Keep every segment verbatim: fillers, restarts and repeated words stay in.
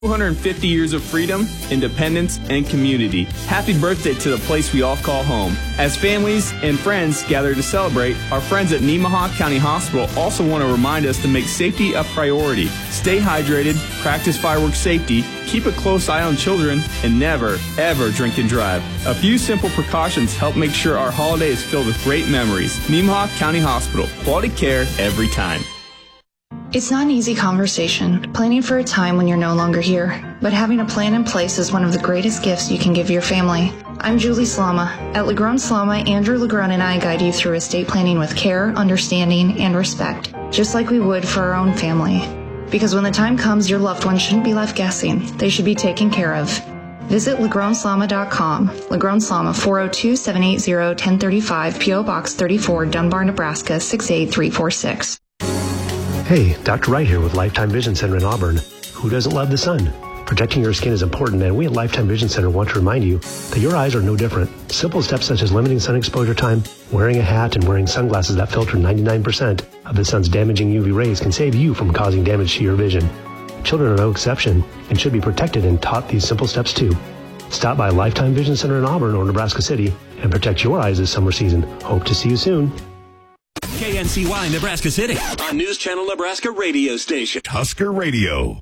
two hundred fifty years of freedom, independence, and community. Happy birthday to the place we all call home. As families and friends gather to celebrate, our friends at Nemaha County Hospital also want to remind us to make safety a priority. Stay hydrated, practice fireworks safety, keep a close eye on children, and never, ever drink and drive. A few simple precautions help make sure our holiday is filled with great memories. Nemaha County Hospital. Quality care every time. It's not an easy conversation, planning for a time when you're no longer here, but having a plan in place is one of the greatest gifts you can give your family. I'm Julie Slama. At LeGrone Slama, Andrew LeGrone and I guide you through estate planning with care, understanding, and respect, just like we would for our own family. Because when the time comes, your loved ones shouldn't be left guessing. They should be taken care of. Visit legrone slama dot com. LeGrone Slama, four oh two, seven eight zero, one oh three five, P O Box thirty-four, Dunbar, Nebraska, six eight three four six. Hey, Doctor Wright here with Lifetime Vision Center in Auburn. Who doesn't love the sun? Protecting your skin is important, and we at Lifetime Vision Center want to remind you that your eyes are no different. Simple steps such as limiting sun exposure time, wearing a hat, and wearing sunglasses that filter ninety-nine percent of the sun's damaging U V rays can save you from causing damage to your vision. Children are no exception and should be protected and taught these simple steps too. Stop by Lifetime Vision Center in Auburn or Nebraska City and protect your eyes this summer season. Hope to see you soon. K N C Y Nebraska City on News Channel Nebraska radio station. Husker Radio.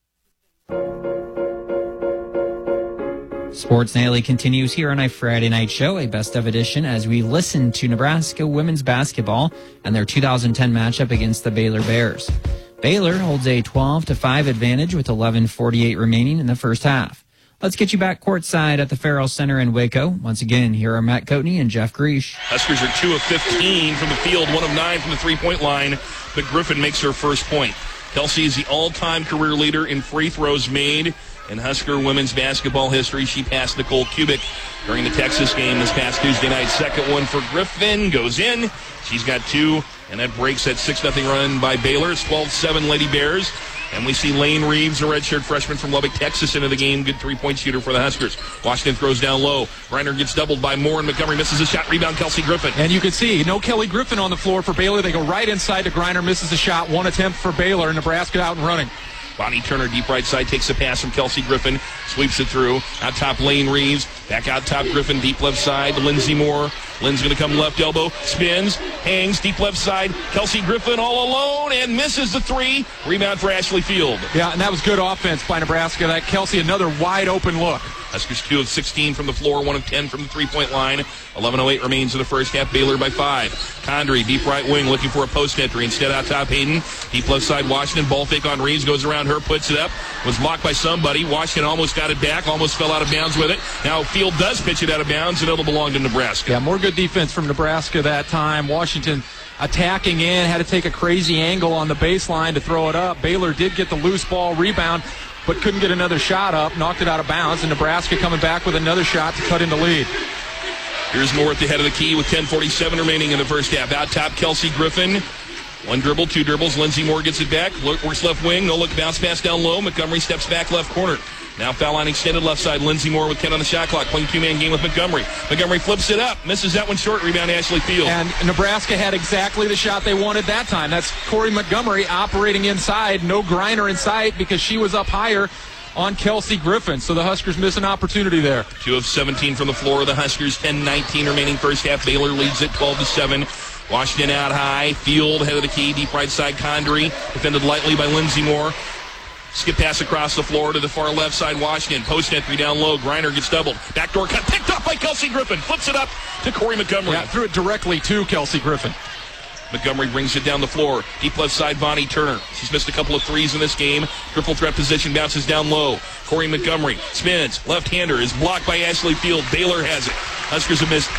Sports Nightly continues here on a Friday night show, a best of edition, as we listen to Nebraska women's basketball and their two thousand ten matchup against the Baylor Bears. Baylor holds a twelve to five advantage with eleven forty-eight remaining in the first half. Let's get you back courtside at the Farrell Center in Waco. Once again, here are Matt Coatney and Jeff Griesch. Huskers are two of fifteen from the field, one of nine from the three-point line, but Griffin makes her first point. Kelsey is the all-time career leader in free throws made in Husker women's basketball history. She passed Nicole Kubik during the Texas game this past Tuesday night. Second one for Griffin goes in. She's got two, and that breaks that six nothing run by Baylor. It's twelve seven Lady Bears. And we see Lane Reeves, a redshirt freshman from Lubbock, Texas, into the game. Good three-point shooter for the Huskers. Washington throws down low. Griner gets doubled by Moore, and Montgomery misses a shot. Rebound, Kelsey Griffin. And you can see, no Kelly Griffin on the floor for Baylor. They go right inside to Griner, misses a shot. One attempt for Baylor, and Nebraska out and running. Bonnie Turner, deep right side, takes a pass from Kelsey Griffin, sweeps it through. Out top, Lane Reeves. Back out top, Griffin, deep left side to Lindsey Moore. Lynn's going to come left elbow, spins, hangs, deep left side. Kelsey Griffin all alone and misses the three. Rebound for Ashley Field. Yeah, and that was good offense by Nebraska. That Kelsey, another wide open look. Huskers two of sixteen from the floor, one of ten from the three-point line. eleven oh eight remains in the first half. Baylor by five. Condry, deep right wing, looking for a post entry. Instead, out top, Hayden. Deep left side, Washington. Ball fake on Reeves, goes around her, puts it up. Was blocked by somebody. Washington almost got it back, almost fell out of bounds with it. Now Field does pitch it out of bounds, and it'll belong to Nebraska. Yeah, more good defense from Nebraska that time. Washington attacking in, had to take a crazy angle on the baseline to throw it up. Baylor did get the loose ball rebound, but couldn't get another shot up, knocked it out of bounds, and Nebraska coming back with another shot to cut into lead. Here's North ahead of the key with ten forty-seven remaining in the first half. Out top, Kelsey Griffin. One dribble, two dribbles. Lindsey Moore gets it back. Works left wing. No look, bounce pass down low. Montgomery steps back left corner. Now foul line extended left side. Lindsey Moore with ten on the shot clock. Playing two-man game with Montgomery. Montgomery flips it up. Misses that one short. Rebound Ashley Field. And Nebraska had exactly the shot they wanted that time. That's Corey Montgomery operating inside. No Griner in sight because she was up higher on Kelsey Griffin. So the Huskers miss an opportunity there. two of seventeen from the floor. The Huskers ten nineteen remaining first half. Baylor leads it twelve to seven. Washington out high. Field head of the key. Deep right side. Condry defended lightly by Lindsey Moore. Skip pass across the floor to the far left side. Washington post entry down low. Griner gets doubled. Backdoor cut picked up by Kelsey Griffin. Flips it up to Corey Montgomery. Yeah, threw it directly to Kelsey Griffin. Montgomery brings it down the floor. Deep left side, Bonnie Turner. She's missed a couple of threes in this game. Triple threat position, bounces down low. Corey Montgomery spins. Left-hander is blocked by Ashley Field. Baylor has it. Huskers have missed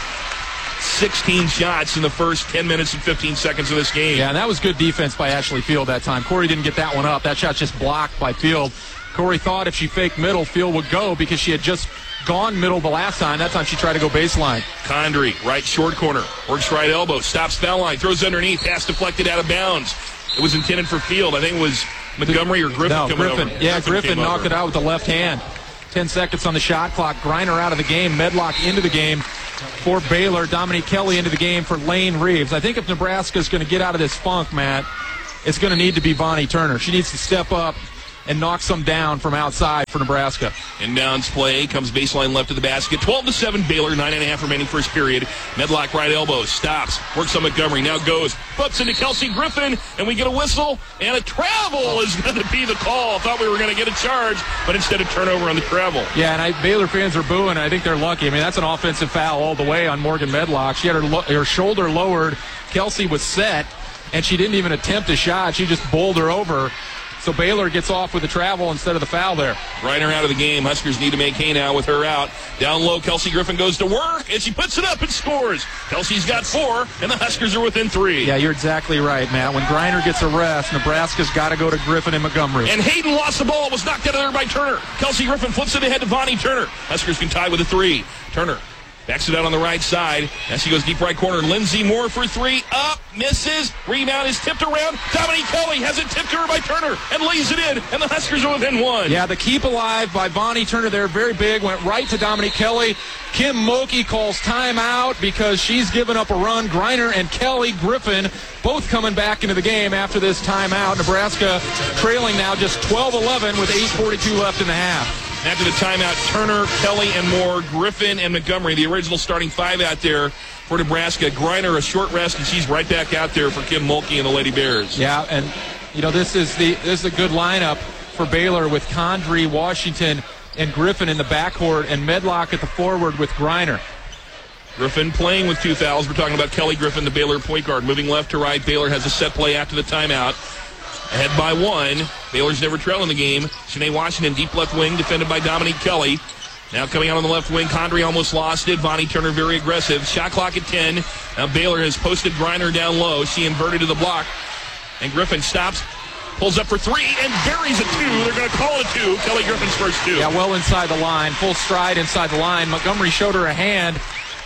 sixteen shots in the first ten minutes and fifteen seconds of this game. Yeah, and that was good defense by Ashley Field that time. Corey didn't get that one up. That shot's just blocked by Field. Corey thought if she faked middle, Field would go because she had just gone middle the last time. That time she tried to go baseline. Condry, right short corner. Works right elbow. Stops foul line. Throws underneath. Pass deflected out of bounds. It was intended for Field. I think it was Montgomery or Griffin no, coming Griffin. over. Yeah, Griffin, Griffin knocked over. it out with the left hand. Ten seconds on the shot clock. Griner out of the game. Medlock into the game for Baylor. Dominique Kelly into the game for Lane Reeves. I think if Nebraska's going to get out of this funk, Matt, it's going to need to be Bonnie Turner. She needs to step up and knock some down from outside for Nebraska. Inbounds play comes baseline left of the basket. twelve to seven Baylor, nine and a half remaining first period. Medlock right elbow, stops, works on Montgomery, now goes, bumps into Kelsey Griffin, and we get a whistle, and a travel is going to be the call. Thought we were going to get a charge, but instead of turnover on the travel. Yeah, and I, Baylor fans are booing, and I think they're lucky. I mean, that's an offensive foul all the way on Morgan Medlock. She had her, lo- her shoulder lowered. Kelsey was set, and she didn't even attempt a shot. She just bowled her over. So Baylor gets off with the travel instead of the foul there. Reiner out of the game. Huskers need to make hay now with her out. Down low, Kelsey Griffin goes to work, and she puts it up and scores. Kelsey's got four, and the Huskers are within three. Yeah, you're exactly right, Matt. When Griner gets a rest, Nebraska's got to go to Griffin and Montgomery. And Hayden lost the ball. It was knocked out of there by Turner. Kelsey Griffin flips it ahead to Vonnie Turner. Huskers can tie with a three. Turner backs it out on the right side. As she goes deep right corner. Lindsey Moore for three. Up. Misses. Rebound is tipped around. Dominique Kelly has it tipped to her by Turner and lays it in. And the Huskers are within one. Yeah, the keep alive by Vonnie Turner there. Very big. Went right to Dominique Kelly. Kim Mulkey calls timeout because she's given up a run. Griner and Kelly Griffin both coming back into the game after this timeout. Nebraska trailing now just twelve eleven with eight forty-two left in the half. After the timeout, Turner, Kelly, and Moore, Griffin, and Montgomery, the original starting five out there for Nebraska. Griner, a short rest, and she's right back out there for Kim Mulkey and the Lady Bears. Yeah, and, you know, this is the this is a good lineup for Baylor with Condrey, Washington, and Griffin in the backcourt, and Medlock at the forward with Griner. Griffin playing with two fouls. We're talking about Kelly Griffin, the Baylor point guard. Moving left to right, Baylor has a set play after the timeout. Ahead by one. Baylor's never trailing the game. Shanae Washington, deep left wing, defended by Dominique Kelly. Now coming out on the left wing, Condrey almost lost it. Vonnie Turner very aggressive. Shot clock at ten. Now Baylor has posted Griner down low. She inverted to the block. And Griffin stops, pulls up for three, and buries a two. They're going to call it two. Kelly Griffin's first two. Yeah, well inside the line. Full stride inside the line. Montgomery showed her a hand.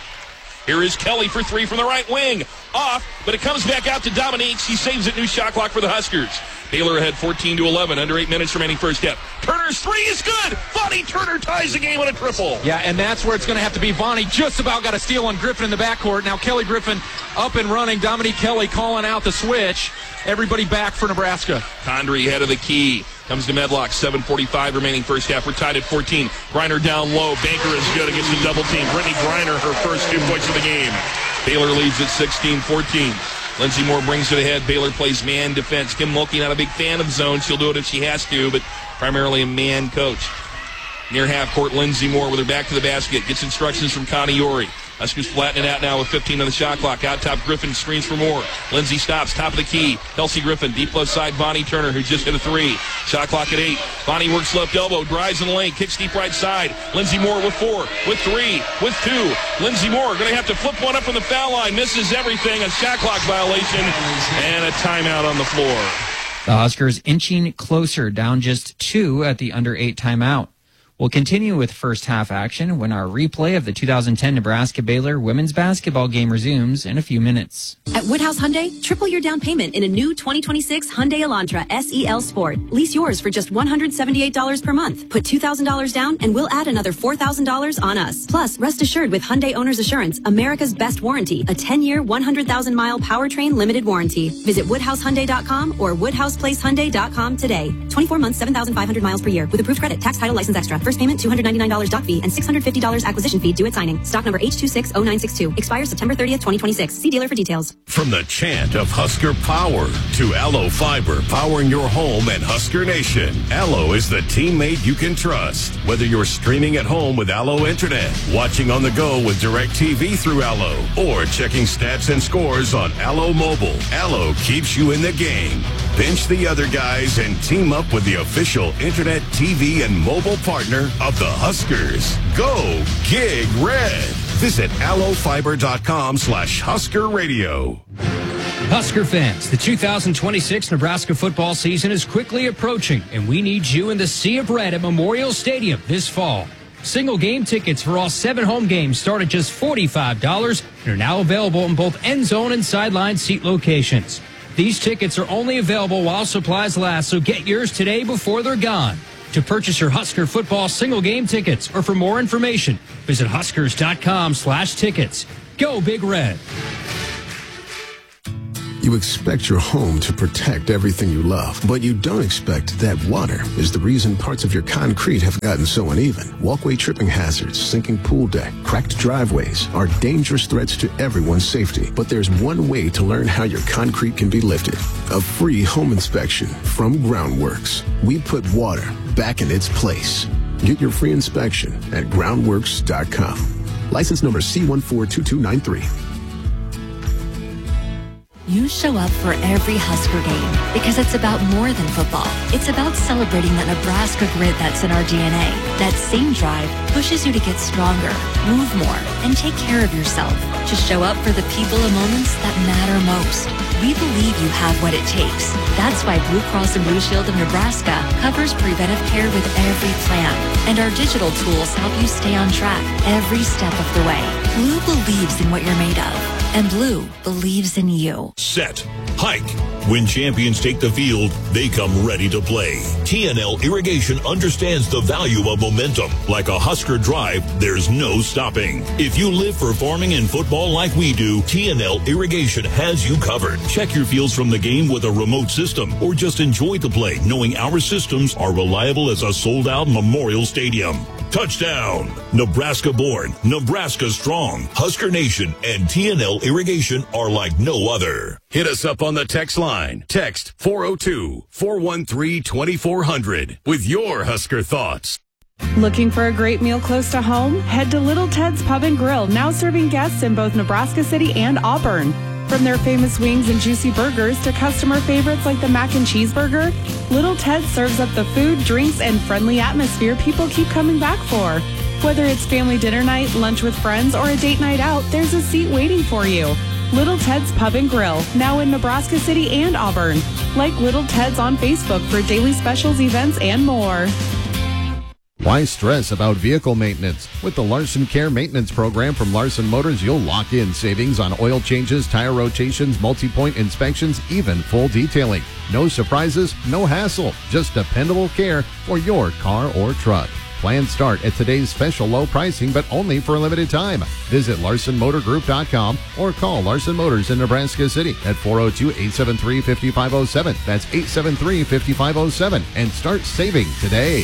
Here is Kelly for three from the right wing. Off, but it comes back out to Dominique. She saves it. New shot clock for the Huskers. Baylor ahead fourteen to eleven. Under eight minutes remaining first half. Turner's three is good. Vonnie Turner ties the game on a triple. Yeah, and that's where it's going to have to be. Vonnie just about got a steal on Griffin in the backcourt. Now Kelly Griffin up and running. Dominique Kelly calling out the switch. Everybody back for Nebraska. Condrey ahead of the key. Comes to Medlock. seven forty-five remaining first half. We're tied at fourteen. Griner down low. Banker is good against the double team. Brittany Griner, her first two points of the game. Baylor leads at sixteen fourteen. Lindsey Moore brings it ahead. Baylor plays man defense. Kim Mulkey, not a big fan of zone. She'll do it if she has to, but primarily a man coach. Near half court, Lindsey Moore with her back to the basket. Gets instructions from Connie Yori. Huskers flattening it out now with fifteen on the shot clock. Out top, Griffin screens for Moore. Lindsey stops, top of the key. Kelsey Griffin, deep left side, Vonnie Turner, who just hit a three. Shot clock at eight. Vonnie works left elbow, drives in the lane, kicks deep right side. Lindsey Moore with four, with three, with two. Lindsey Moore going to have to flip one up from the foul line. Misses everything. A shot clock violation and a timeout on the floor. The Huskers inching closer, down just two at the under eight timeout. We'll continue with first half action when our replay of the two thousand ten Nebraska-Baylor women's basketball game resumes in a few minutes. At Woodhouse Hyundai, triple your down payment in a new twenty twenty-six Hyundai Elantra S E L Sport. Lease yours for just one hundred seventy-eight dollars per month. Put two thousand dollars down and we'll add another four thousand dollars on us. Plus, rest assured with Hyundai Owner's Assurance, America's best warranty, a ten-year, one hundred thousand mile powertrain limited warranty. Visit woodhouse hyundai dot com or woodhouse place hyundai dot com today. twenty-four months, seven thousand five hundred miles per year with approved credit, tax, title, license extra. First payment, two hundred ninety-nine dollars doc fee and six hundred fifty dollars acquisition fee due at signing. Stock number H two six zero nine six two. Expires September thirtieth, twenty twenty-six. See dealer for details. From the chant of Husker Power to Allo Fiber, powering your home and Husker Nation, Allo is the teammate you can trust. Whether you're streaming at home with Allo Internet, watching on the go with DirecTV through Allo, or checking stats and scores on Allo Mobile, Allo keeps you in the game. Pinch the other guys and team up with the official Internet, T V, and mobile partner of the Huskers. Go Gig Red. Visit allofiber.com slash Husker Radio. Husker fans, the two thousand twenty-six Nebraska football season is quickly approaching, and we need you in the Sea of Red at Memorial Stadium this fall. Single game tickets for all seven home games start at just forty-five dollars and are now available in both end zone and sideline seat locations. These tickets are only available while supplies last, so get yours today before they're gone. To purchase your Husker football single game tickets or for more information, visit huskers.com slash tickets. Go Big Red. You expect your home to protect everything you love, but you don't expect that water is the reason parts of your concrete have gotten so uneven. Walkway tripping hazards, sinking pool deck, cracked driveways are dangerous threats to everyone's safety. But there's one way to learn how your concrete can be lifted. A free home inspection from Groundworks. We put water back in its place. Get your free inspection at groundworks dot com. License number C one four two two nine three. You show up for every Husker game because it's about more than football. It's about celebrating that Nebraska grit that's in our D N A. That same drive pushes you to get stronger, move more, and take care of yourself. To show up for the people and moments that matter most. We believe you have what it takes. That's why Blue Cross and Blue Shield of Nebraska covers preventive care with every plan. And our digital tools help you stay on track every step of the way. Blue believes in what you're made of. And Blue believes in you. Set. Hike. When champions take the field, they come ready to play. T N L Irrigation understands the value of momentum. Like a Husker drive, there's no stopping. If you live for farming and football like we do, T N L Irrigation has you covered. Check your fields from the game with a remote system, or just enjoy the play knowing our systems are reliable as a sold-out Memorial Stadium. Touchdown! Nebraska born, Nebraska strong. Husker Nation and T N L Irrigation are like no other. Hit us up on the text line. Text four oh two, four one three, two four zero zero with your Husker thoughts. Looking for a great meal close to home? Head to Little Ted's Pub and Grill, now serving guests in both Nebraska City and Auburn. From their famous wings and juicy burgers to customer favorites like the mac and cheeseburger, Little Ted serves up the food, drinks, and friendly atmosphere people keep coming back for. Whether it's family dinner night, lunch with friends, or a date night out, there's a seat waiting for you. Little Ted's Pub and Grill, now in Nebraska City and Auburn. Like Little Ted's on Facebook for daily specials, events, and more. Why stress about vehicle maintenance? With the Larson Care Maintenance Program from Larson Motors, you'll lock in savings on oil changes, tire rotations, multi-point inspections, even full detailing. No surprises, no hassle, just dependable care for your car or truck. Plans start at today's special low pricing, but only for a limited time. Visit Larson Motor Group dot com or call Larson Motors in Nebraska City at four oh two, eight seven three, five five oh seven. That's eight seven three, five five oh seven. And start saving today.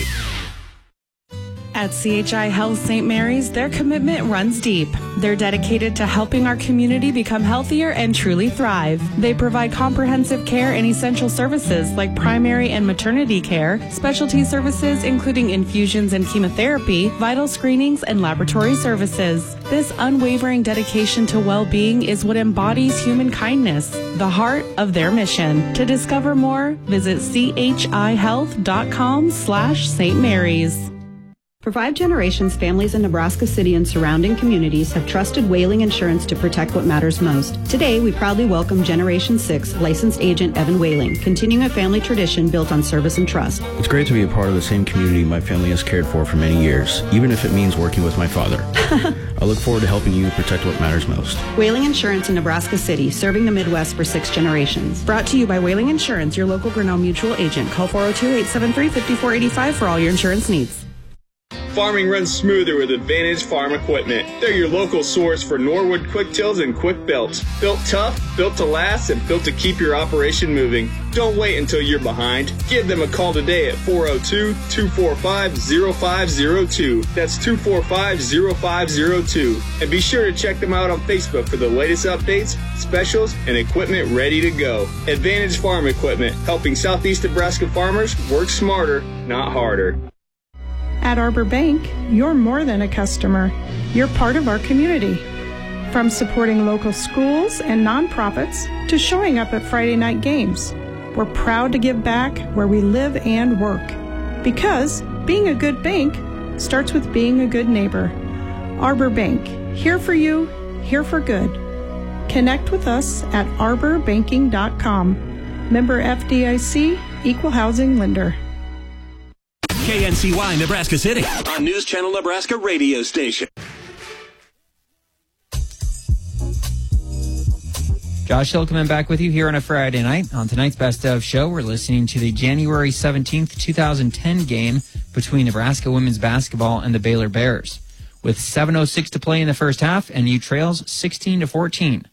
At C H I Health Saint Mary's, their commitment runs deep. They're dedicated to helping our community become healthier and truly thrive. They provide comprehensive care and essential services like primary and maternity care, specialty services including infusions and chemotherapy, vital screenings, and laboratory services. This unwavering dedication to well-being is what embodies human kindness, the heart of their mission. To discover more, visit C H I health dot com slash Saint Mary's. For five generations, families in Nebraska City and surrounding communities have trusted Whaling Insurance to protect what matters most. Today, we proudly welcome Generation six licensed agent Evan Whaling, continuing a family tradition built on service and trust. It's great to be a part of the same community my family has cared for for many years, even if it means working with my father. I look forward to helping you protect what matters most. Whaling Insurance in Nebraska City, serving the Midwest for six generations. Brought to you by Whaling Insurance, your local Grinnell Mutual agent. Call four oh two, eight seven three, five four eight five for all your insurance needs. Farming runs smoother with Advantage Farm Equipment. They're your local source for Norwood quick tills and quick belts. Built tough, built to last, and built to keep your operation moving. Don't wait until you're behind. Give them a call today at four oh two, two four five, oh five oh two. That's two four five, oh five oh two. And be sure to check them out on Facebook for the latest updates, specials, and equipment ready to go. Advantage Farm Equipment, helping Southeast Nebraska farmers work smarter, not harder. At Arbor Bank, you're more than a customer. You're part of our community. From supporting local schools and nonprofits to showing up at Friday night games, we're proud to give back where we live and work. Because being a good bank starts with being a good neighbor. Arbor Bank, here for you, here for good. Connect with us at arbor banking dot com. Member F D I C, Equal Housing Lender. K N C Y Nebraska City on News Channel Nebraska radio station. Josh Hill coming back with you here on a Friday night. On tonight's Best Of show, we're listening to the January seventeenth, twenty ten game between Nebraska women's basketball and the Baylor Bears. With seven oh six to play in the first half, N U trails sixteen to fourteen.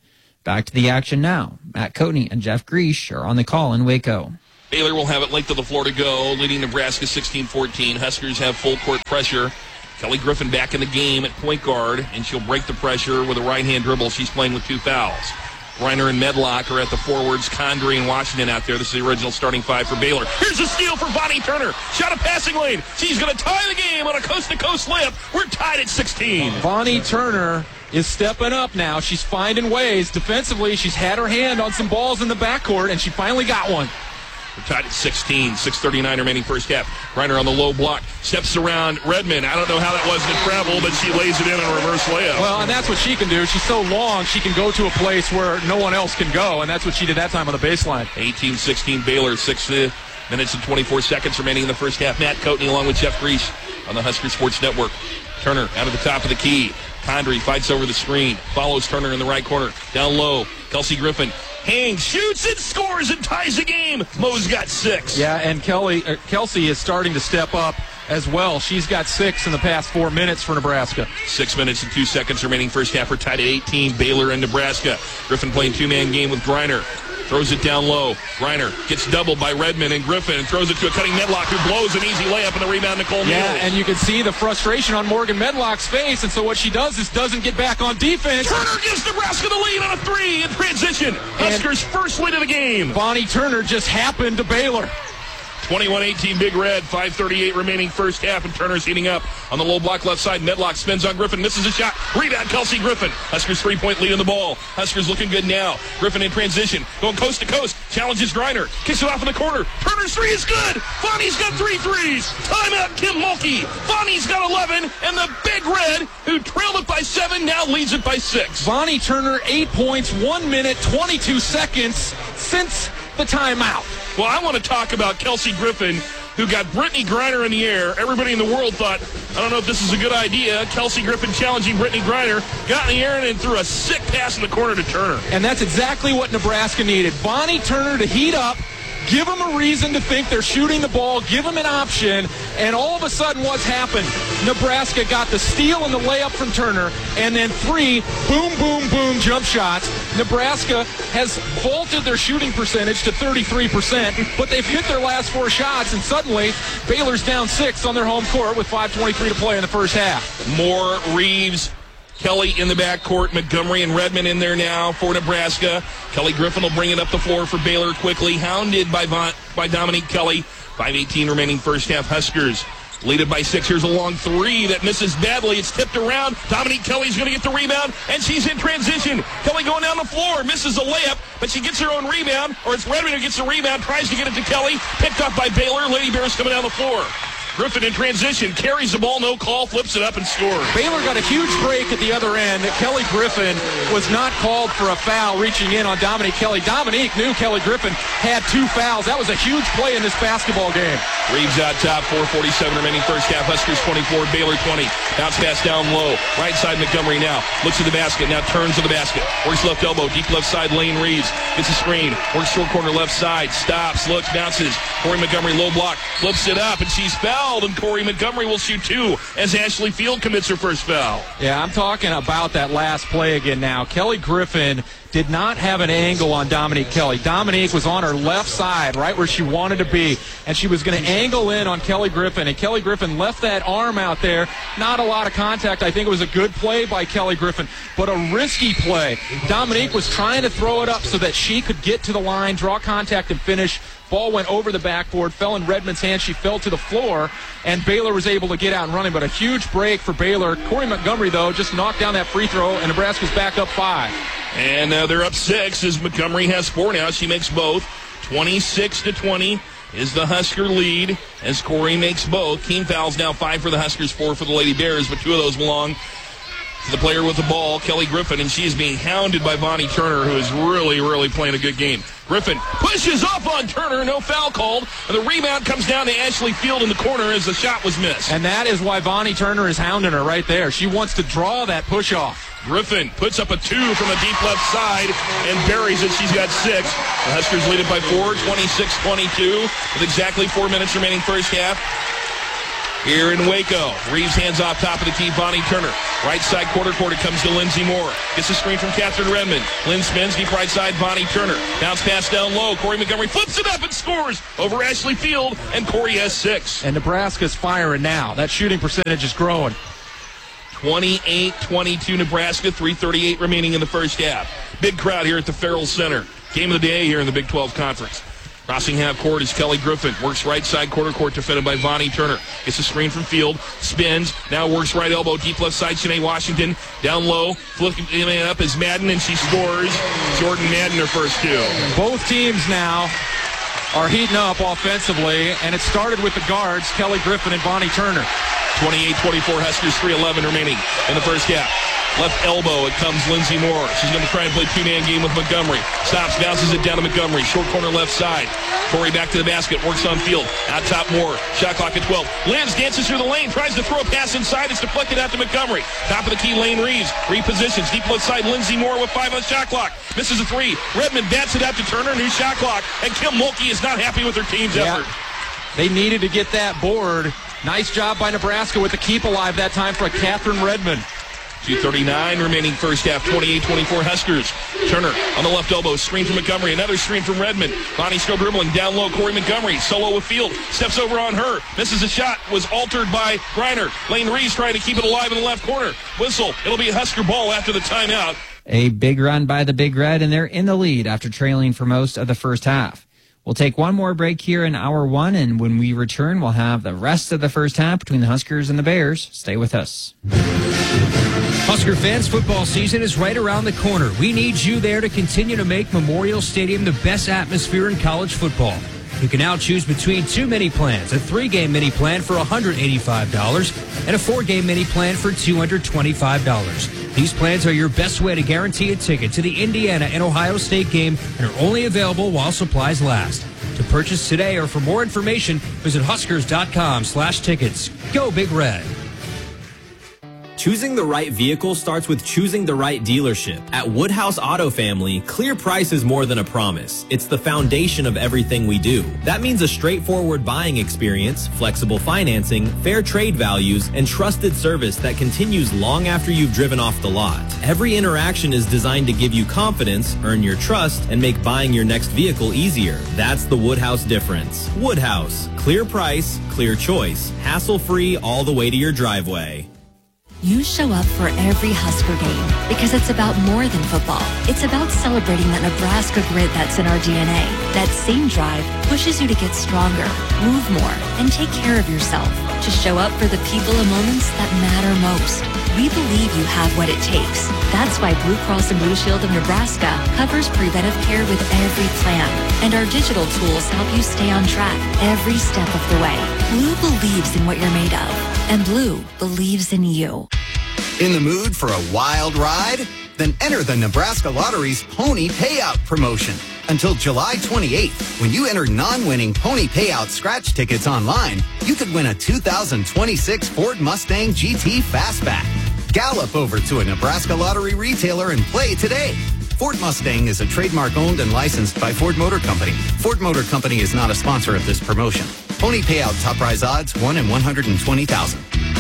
Back to the action now. Matt Coatney and Jeff Greesh are on the call in Waco. Baylor will have it length of the floor to go, leading Nebraska sixteen fourteen. Huskers have full court pressure. Kelly Griffin back in the game at point guard, and she'll break the pressure with a right-hand dribble. She's playing with two fouls. Reiner and Medlock are at the forwards. Condrey and Washington out there. This is the original starting five for Baylor. Here's a steal for Bonnie Turner. Shot a passing lane. She's going to tie the game on a coast-to-coast layup. We're tied at sixteen. Bonnie Turner is stepping up now. She's finding ways. Defensively, she's had her hand on some balls in the backcourt, and she finally got one. We're tied at sixteen. six thirty-nine remaining first half. Reiner on the low block. Steps around Redmond. I don't know how that was to travel, but she lays it in on a reverse layup. Well, and that's what she can do. She's so long, she can go to a place where no one else can go, and that's what she did that time on the baseline. eighteen sixteen Baylor. Six uh, minutes and twenty-four seconds remaining in the first half. Matt Coatney along with Jeff Greesh on the Husker Sports Network. Turner out of the top of the key. Condrey fights over the screen. Follows Turner in the right corner. Down low. Kelsey Griffin hangs, shoots, and scores and ties the game. Mo's got six. Yeah, and Kelly uh, Kelsey is starting to step up as well. She's got six in the past four minutes for Nebraska. Six minutes and two seconds remaining first half. We're tied at eighteen. Baylor and Nebraska. Griffin playing two-man game with Griner. Throws it down low. Griner gets doubled by Redmond and Griffin and throws it to a cutting Medlock who blows an easy layup and the rebound Nicole Yeah, Neal. and you can see the frustration on Morgan Medlock's face, and so what she does is doesn't get back on defense. Turner gives Nebraska the lead on a three in transition. Huskers' first lead of the game. Bonnie Turner just happened to Baylor. twenty-one eighteen Big Red, five thirty-eight remaining first half, and Turner's heating up on the low block left side. Medlock spins on Griffin, misses a shot. Rebound, Kelsey Griffin. Huskers three-point lead on the ball. Huskers looking good now. Griffin in transition, going coast to coast. Challenges Griner, kicks it off in the corner. Turner's three is good. Bonnie's got three threes. Timeout, Kim Mulkey. Bonnie's got eleven, and the Big Red, who trailed it by seven, now leads it by six. Bonnie Turner, eight points, one minute, twenty-two seconds since the timeout. Well, I want to talk about Kelsey Griffin, who got Brittany Griner in the air. Everybody in the world thought, I don't know if this is a good idea. Kelsey Griffin challenging Brittany Griner, got in the air and then threw a sick pass in the corner to Turner. And that's exactly what Nebraska needed. Bonnie Turner to heat up, give them a reason to think they're shooting the ball, give them an option, and all of a sudden what's happened? Nebraska got the steal and the layup from Turner, and then three boom, boom, boom jump shots. Nebraska has vaulted their shooting percentage to thirty-three percent, but they've hit their last four shots, and suddenly Baylor's down six on their home court with five twenty-three to play in the first half. Moore, Reeves, Kelly in the backcourt, Montgomery and Redmond in there now for Nebraska. Kelly Griffin will bring it up the floor for Baylor quickly, hounded by Von, by Dominique Kelly. five eighteen remaining first half. Huskers lead it by six. Here's a long three that misses badly. It's tipped around. Dominique Kelly's going to get the rebound, and she's in transition. Kelly going down the floor, misses a layup, but she gets her own rebound, or it's Redmond who gets the rebound, tries to get it to Kelly, picked up by Baylor. Lady Bears coming down the floor. Griffin in transition, carries the ball, no call, flips it up and scores. Baylor got a huge break at the other end. Kelly Griffin was not called for a foul reaching in on Dominique Kelly. Dominique knew Kelly Griffin had two fouls. That was a huge play in this basketball game. Reeves out top, four forty-seven remaining first half. Huskers twenty-four, Baylor twenty. Bounce pass down low. Right side Montgomery now. Looks at the basket, now turns to the basket. Works left elbow, deep left side lane Reeves. Gets a screen, works short corner left side. Stops, looks, bounces. Corey Montgomery low block, flips it up, and she's fouled. And Corey Montgomery will shoot two as Ashley Field commits her first foul. Yeah, I'm talking about that last play again now. Kelly Griffin did not have an angle on Dominique Kelly. Dominique was on her left side, right where she wanted to be, and she was going to angle in on Kelly Griffin, and Kelly Griffin left that arm out there. Not a lot of contact. I think it was a good play by Kelly Griffin, but a risky play. Dominique was trying to throw it up so that she could get to the line, draw contact, and finish. Ball went over the backboard, fell in Redmond's hand. She fell to the floor, and Baylor was able to get out and running, but a huge break for Baylor. Corey Montgomery, though, just knocked down that free throw, and Nebraska's back up five. And uh, they're up six as Montgomery has four now. She makes both. twenty-six to twenty is the Husker lead as Corey makes both. Team fouls now, five for the Huskers, four for the Lady Bears, but two of those belong to the player with the ball, Kelly Griffin, and she is being hounded by Bonnie Turner, who is really, really playing a good game. Griffin pushes up on Turner, no foul called, and the rebound comes down to Ashley Field in the corner as the shot was missed. And that is why Bonnie Turner is hounding her right there. She wants to draw that push-off. Griffin puts up a two from the deep left side and buries it. She's got six. The Huskers lead it by four, twenty-six twenty-two, with exactly four minutes remaining first half. here in Waco. Reeves hands off top of the key, Bonnie Turner. Right side quarter court, it comes to Lindsey Moore. Gets a screen from Catherine Redmond. Lynn spins, deep right side, Bonnie Turner. Bounce pass down low. Corey Montgomery flips it up and scores over Ashley Field, and Corey has six. And Nebraska's firing now. That shooting percentage is growing. twenty-eight twenty-two Nebraska, three thirty-eight remaining in the first half. Big crowd here at the Farrell Center. Game of the day here in the Big twelve Conference. Crossing half court is Kelly Griffin. Works right side quarter court, defended by Bonnie Turner. Gets a screen from Field. Spins. Now works right elbow. Deep left side, Shanae Washington. Down low. Flipping it up is Madden, and she scores. Jordan Madden, her first two. Both teams now are heating up offensively, and it started with the guards, Kelly Griffin and Bonnie Turner. twenty-eight twenty-four Huskers, three eleven remaining in the first half. Left elbow, it comes Lindsey Moore. She's going to try and play two-man game with Montgomery. Stops, bounces it down to Montgomery. Short corner left side. Corey back to the basket, works on Field. Out top Moore. Shot clock at twelve. Lands dances through the lane, tries to throw a pass inside. It's deflected out to Montgomery. Top of the key, Lane Reeves. Repositions. Deep left side, Lindsey Moore with five on the shot clock. Misses a three. Redmond bats it out to Turner, new shot clock. And Kim Mulkey is not happy with her team's yeah. effort. They needed to get that board. Nice job by Nebraska with the keep alive that time for Catherine Redmond. two thirty-nine remaining first half, twenty-eight twenty-four Huskers. Turner on the left elbow, screen from Montgomery, another screen from Redmond. Bonnie still dribbling, down low, Corey Montgomery, solo with Field, steps over on her, misses a shot, was altered by Griner. Lane Reeves trying to keep it alive in the left corner. Whistle, it'll be a Husker ball after the timeout. A big run by the Big Red, and they're in the lead after trailing for most of the first half. We'll take one more break here in hour one, and when we return, we'll have the rest of the first half between the Huskers and the Bears. Stay with us. Husker fans, football season is right around the corner. We need you there to continue to make Memorial Stadium the best atmosphere in college football. You can now choose between two mini plans, a three-game mini plan for one hundred eighty-five dollars and a four-game mini plan for two hundred twenty-five dollars. These plans are your best way to guarantee a ticket to the Indiana and Ohio State game and are only available while supplies last. To purchase today or for more information, visit huskers.com slash tickets. Go Big Red. Choosing the right vehicle starts with choosing the right dealership. At Woodhouse Auto Family, clear price is more than a promise. It's the foundation of everything we do. That means a straightforward buying experience, flexible financing, fair trade values, and trusted service that continues long after you've driven off the lot. Every interaction is designed to give you confidence, earn your trust, and make buying your next vehicle easier. That's the Woodhouse difference. Woodhouse. Clear price, clear choice, hassle-free all the way to your driveway. You show up for every Husker game because it's about more than football. It's about celebrating that Nebraska grit that's in our D N A. That same drive pushes you to get stronger, move more, and take care of yourself. To show up for the people and moments that matter most. We believe you have what it takes. That's why Blue Cross and Blue Shield of Nebraska covers preventive care with every plan. And our digital tools help you stay on track every step of the way. Blue believes in what you're made of. And Blue believes in you. In the mood for a wild ride? Then enter the Nebraska Lottery's Pony Payout promotion. Until July twenty-eighth, when you enter non-winning Pony Payout scratch tickets online, you could win a two thousand twenty-six Ford Mustang G T Fastback. Gallop over to a Nebraska Lottery retailer and play today. Ford Mustang is a trademark owned and licensed by Ford Motor Company. Ford Motor Company is not a sponsor of this promotion. Pony Payout top prize odds, one in one hundred twenty thousand.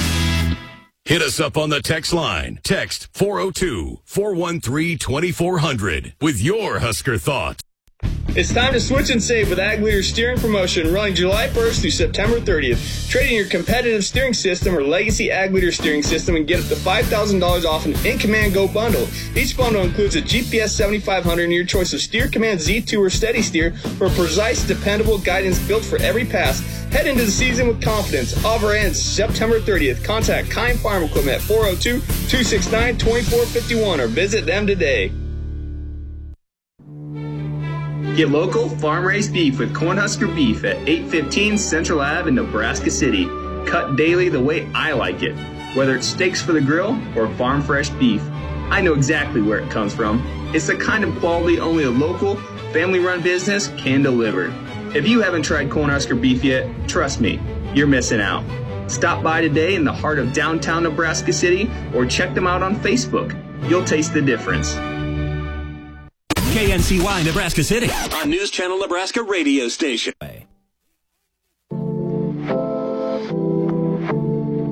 Hit us up on the text line. Text four oh two, four one three, two four zero zero with your Husker thoughts. It's time to switch and save with Ag Leader's steering promotion running July first through September thirtieth. Trade in your competitive steering system or legacy Ag Leader steering system and get up to five thousand dollars off an In Command Go bundle. Each bundle includes a G P S seventy-five hundred and your choice of Steer Command Z two or Steady Steer for precise, dependable guidance built for every pass. Head into the season with confidence. Offer ends September thirtieth. Contact Kine Farm Equipment at four oh two, two six nine, two four five one or visit them today. Get local, farm-raised beef with Cornhusker Beef at eight fifteen Central Avenue in Nebraska City. Cut daily the way I like it, whether it's steaks for the grill or farm-fresh beef. I know exactly where it comes from. It's the kind of quality only a local, family-run business can deliver. If you haven't tried Cornhusker Beef yet, trust me, you're missing out. Stop by today in the heart of downtown Nebraska City or check them out on Facebook. You'll taste the difference. K N C Y Nebraska City on News Channel Nebraska radio station.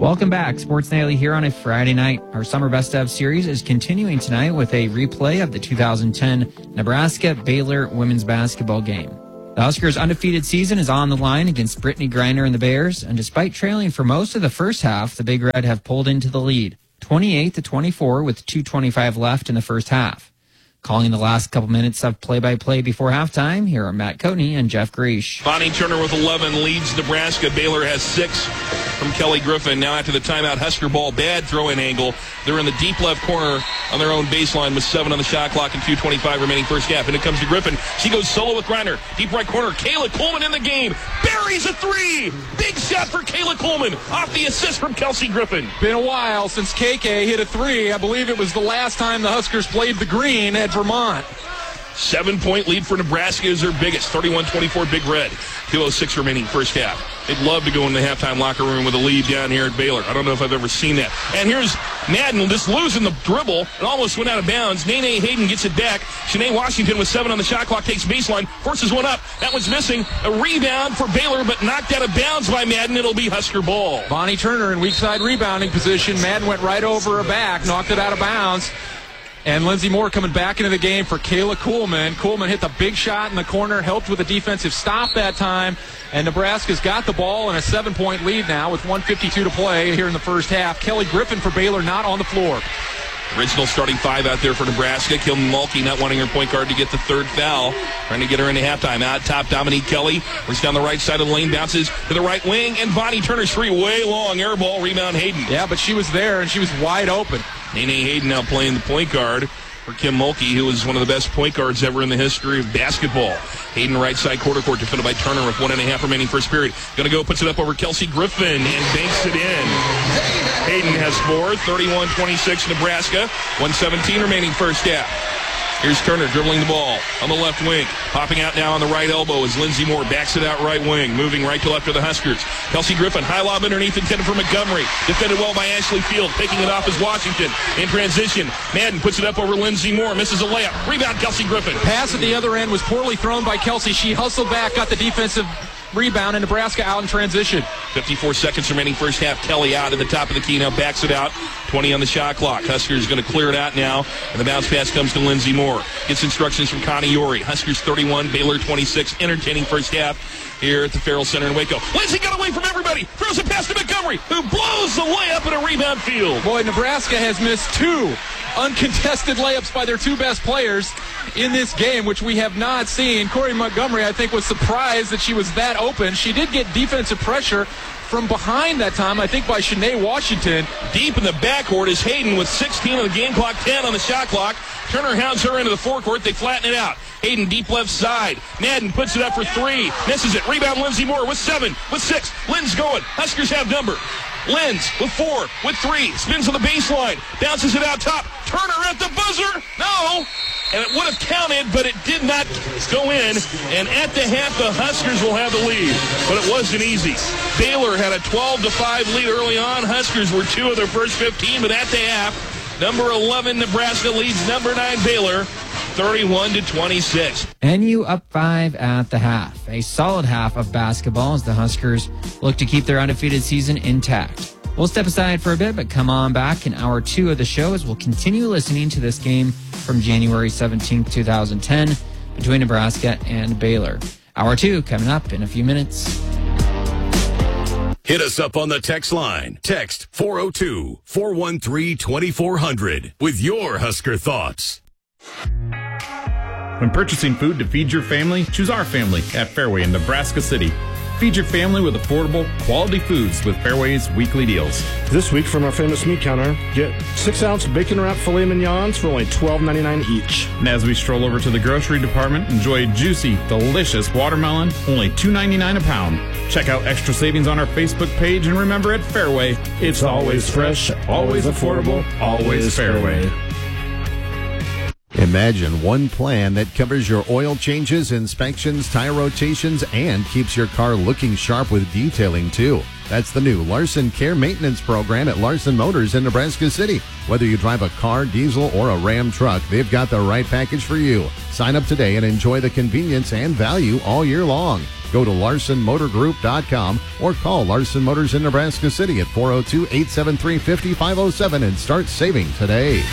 Welcome back. Sports Nightly here on a Friday night. Our Summer Best Of series is continuing tonight with a replay of the two thousand ten Nebraska-Baylor women's basketball game. The Huskers' undefeated season is on the line against Brittany Griner and the Bears, and despite trailing for most of the first half, the Big Red have pulled into the lead, twenty-eight to twenty-four with two twenty-five left in the first half. Calling the last couple minutes of play-by-play before halftime, here are Matt Coatney and Jeff Greisch. Bonnie Turner with eleven leads Nebraska. Baylor has six from Kelly Griffin. Now after the timeout, Husker ball, bad throw-in angle. They're in the deep left corner on their own baseline with seven on the shot clock and two twenty-five remaining first half. And it comes to Griffin. She goes solo with Griner. Deep right corner. Kayla Coleman in the game. Buries a three. Big shot for Kayla Coleman off the assist from Kelsey Griffin. Been a while since K K hit a three. I believe it was the last time the Huskers played the green at Vermont. Seven-point lead for Nebraska is their biggest. thirty-one twenty-four Big Red. two oh six remaining first half. They'd love to go in the halftime locker room with a lead down here at Baylor. I don't know if I've ever seen that. And here's Madden just losing the dribble. It almost went out of bounds. Nene Hayden gets it back. Shanae Washington with seven on the shot clock takes baseline. Forces one up. That one's missing. A rebound for Baylor, but knocked out of bounds by Madden. It'll be Husker ball. Bonnie Turner in weak side rebounding position. Madden went right over her back. Knocked it out of bounds. And Lindsey Moore coming back into the game for Kayla Coolman. Coolman hit the big shot in the corner, helped with a defensive stop that time. And Nebraska's got the ball in a seven-point lead now with one fifty-two to play here in the first half. Kelly Griffin for Baylor not on the floor. Original starting five out there for Nebraska. Kilman Mulkey not wanting her point guard to get the third foul. Trying to get her into halftime. Out top, Dominique Kelly. Works down the right side of the lane. Bounces to the right wing. And Bonnie Turner's three way long. Air ball. Rebound Hayden. Yeah, but she was there, and she was wide open. Nene Hayden now playing the point guard for Kim Mulkey, who is one of the best point guards ever in the history of basketball. Hayden right side quarter court defended by Turner with one and a half remaining first period. Going to go, puts it up over Kelsey Griffin and banks it in. Hayden has four, thirty-one twenty-six Nebraska, one seventeen remaining first half. Here's Turner dribbling the ball on the left wing. Popping out now on the right elbow as Lindsey Moore backs it out right wing. Moving right to left of the Huskers. Kelsey Griffin, high lob underneath, intended for Montgomery. Defended well by Ashley Field. Taking it off is Washington. In transition, Madden puts it up over Lindsey Moore. Misses a layup. Rebound, Kelsey Griffin. Pass at the other end was poorly thrown by Kelsey. She hustled back, got the defensive rebound, and Nebraska out in transition. fifty-four seconds remaining first half. Kelly out at the top of the key now, backs it out. twenty on the shot clock. Huskers going to clear it out now, and the bounce pass comes to Lindsey Moore. Gets instructions from Connie Yori. Huskers thirty-one, Baylor twenty-six. Entertaining first half here at the Farrell Center in Waco. Lindsey got away from everybody. Throws it past to Montgomery, who blows the layup in a rebound field. Boy, Nebraska has missed two uncontested layups by their two best players in this game, which we have not seen. Corey Montgomery, I think, was surprised that she was that open. She did get defensive pressure from behind that time, I think, by Shanae Washington. Deep in the backcourt is Hayden with sixteen on the game clock, ten on the shot clock. Turner hounds her into the forecourt. They flatten it out. Hayden deep left side. Madden puts it up for three. Misses it. Rebound Lindsey Moore with seven, with six. Lynn's going. Huskers have number. Lenz with four, with three, spins on the baseline, bounces it out top. Turner at the buzzer. No. And it would have counted, but it did not go in. And at the half, the Huskers will have the lead. But it wasn't easy. Baylor had a twelve to five lead early on. Huskers were two of their first fifteen, but at the half, number eleven Nebraska leads number nine Baylor, thirty-one to twenty-six. N U up five at the half. A solid half of basketball as the Huskers look to keep their undefeated season intact. We'll step aside for a bit, but come on back in hour two of the show as we'll continue listening to this game from January seventeenth, twenty ten between Nebraska and Baylor. Hour two coming up in a few minutes. Hit us up on the text line. Text four oh two, four one three, two four zero zero with your Husker thoughts. When purchasing food to feed your family, choose our family at Fairway in Nebraska City. Feed your family with affordable, quality foods with Fairway's weekly deals. This week from our famous meat counter, get six ounce bacon wrap filet mignons for only twelve ninety-nine each. And as we stroll over to the grocery department, enjoy juicy, delicious watermelon, only two ninety-nine a pound. Check out extra savings on our Facebook page, and remember at Fairway, it's, it's always fresh, always affordable, always Fairway. In Imagine one plan that covers your oil changes, inspections, tire rotations, and keeps your car looking sharp with detailing, too. That's the new Larson Care Maintenance Program at Larson Motors in Nebraska City. Whether you drive a car, diesel, or a Ram truck, they've got the right package for you. Sign up today and enjoy the convenience and value all year long. Go to larson motor group dot com or call Larson Motors in Nebraska City at four oh two, eight seven three, five five oh seven and start saving today.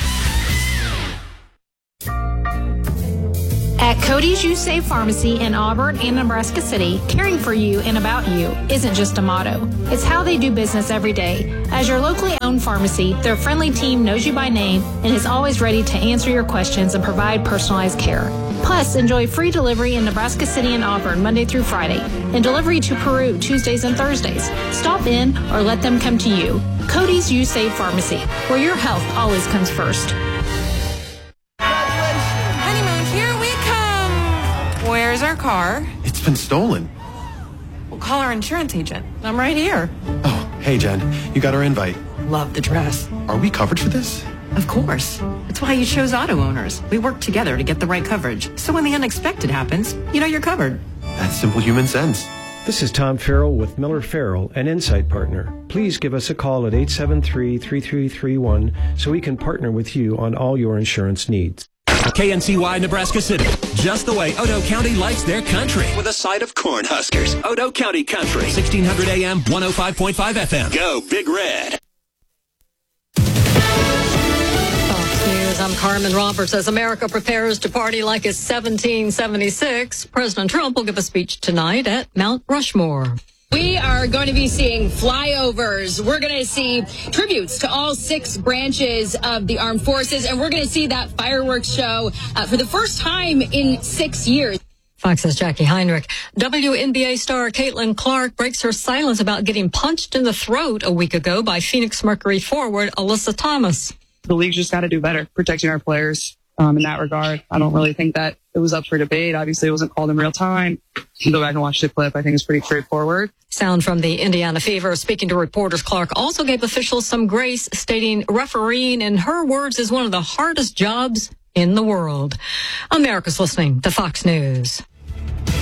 At Cody's You Save Pharmacy in Auburn and Nebraska City, caring for you and about you isn't just a motto. It's how they do business every day. As your locally owned pharmacy, their friendly team knows you by name and is always ready to answer your questions and provide personalized care. Plus, enjoy free delivery in Nebraska City and Auburn Monday through Friday and delivery to Peru Tuesdays and Thursdays. Stop in or let them come to you. Cody's You Save Pharmacy, where your health always comes first. Where's our car? It's been stolen. We'll call our insurance agent. I'm right here. Oh, hey, Jen. You got our invite. Love the dress. Are we covered for this? Of course. That's why you chose Auto Owners. We work together to get the right coverage. So when the unexpected happens, you know you're covered. That's simple human sense. This is Tom Farrell with Miller Farrell, an Insight partner. Please give us a call at eight seven three, three three three one so we can partner with you on all your insurance needs. K N C Y Nebraska City. Just the way Odo County likes their country. With a side of corn huskers. Odo County Country. sixteen hundred A M, one oh five point five F M. Go Big Red. Fox News, I'm Carmen Roberts. As America prepares to party like it's seventeen seventy-six, President Trump will give a speech tonight at Mount Rushmore. We are going to be seeing flyovers. We're going to see tributes to all six branches of the armed forces, and we're going to see that fireworks show uh, for the first time in six years. Fox's Jackie Heinrich. W N B A star Caitlin Clark breaks her silence about getting punched in the throat a week ago by Phoenix Mercury forward Alyssa Thomas. The league's just got to do better protecting our players um, in that regard. I don't really think that it was up for debate. Obviously, it wasn't called in real time. You can go back and watch the clip. I think it's pretty straightforward. Sound from the Indiana Fever. Speaking to reporters, Clark also gave officials some grace, stating refereeing, in her words, is one of the hardest jobs in the world. America's listening to Fox News.